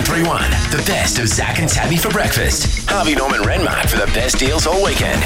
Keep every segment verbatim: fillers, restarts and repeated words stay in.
three one, the best of Zach and Tabby for breakfast. Harvey Norman Renmark for the best deals all weekend.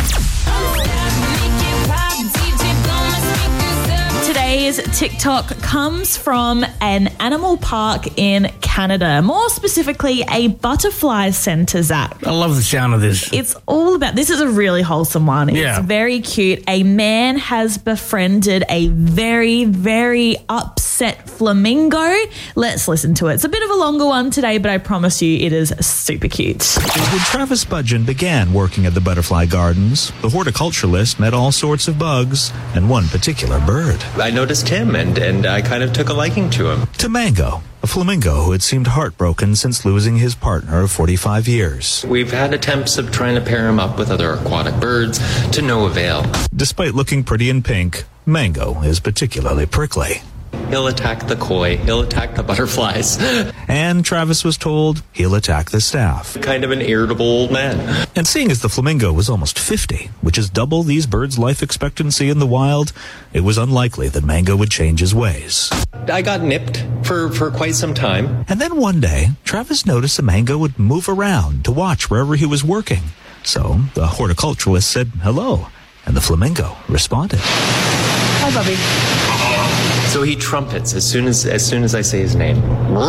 Today's TikTok comes from an animal park in Canada, more specifically a butterfly centre, Zach. I love the sound of this. It's all about, this is a really wholesome one. Yeah. It's very cute. A man has befriended a very, very upset flamingo. Let's listen to it. It's a bit of a longer one today, but I promise you it is super cute. When Travis Budgeon began working at the Butterfly Gardens, the horticulturalist met all sorts of bugs and one particular bird. I noticed him, and, and I kind of took a liking to him. To Mango, a flamingo who had seemed heartbroken since losing his partner of forty-five years. We've had attempts of trying to pair him up with other aquatic birds to no avail. Despite looking pretty in pink, Mango is particularly prickly. He'll attack the koi, he'll attack the butterflies. And Travis was told he'll attack the staff. Kind of an irritable man. And seeing as the flamingo was almost fifty, which is double these birds' life expectancy in the wild, it was unlikely that Mango would change his ways. I got nipped for, for quite some time. And then one day, Travis noticed the Mango would move around to watch wherever he was working. So the horticulturalist said hello, and the flamingo responded. Hi, Bobby. So he trumpets as soon as as soon as I say his name.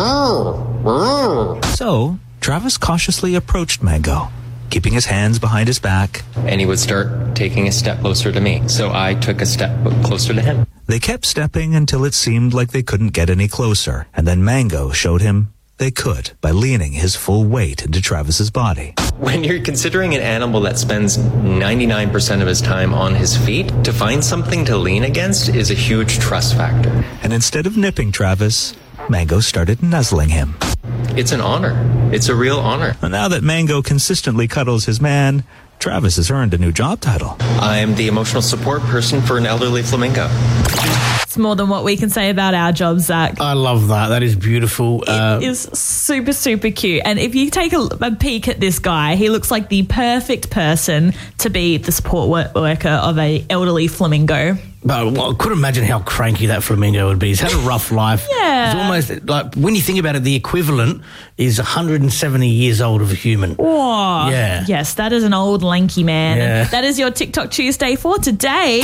So Travis cautiously approached Mango, keeping his hands behind his back. And he would start taking a step closer to me. So I took a step closer to him. They kept stepping until it seemed like they couldn't get any closer. And then Mango showed him they could by leaning his full weight into Travis's body. When you're considering an animal that spends ninety-nine percent of his time on his feet, to find something to lean against is a huge trust factor. And instead of nipping Travis, Mango started nuzzling him. It's an honor. It's a real honor. And now that Mango consistently cuddles his man, Travis has earned a new job title. I'm the emotional support person for an elderly flamingo. It's more than what we can say about our jobs, Zach. I love that. That is beautiful. Uh, It is super, super cute. And if you take a, a peek at this guy, he looks like the perfect person to be the support work- worker of a elderly flamingo. But well, I couldn't imagine how cranky that flamingo would be. He's had a rough life. Yeah. He's almost like, when you think about it, the equivalent is one hundred seventy years old of a human. Oh, Yeah. yes, that is an old lanky man. Yeah. And that is your TikTok Tuesday for today.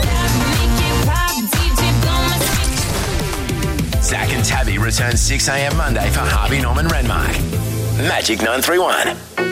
Zach and Tabby return six a.m. Monday for Harvey Norman Renmark. Magic nine three one.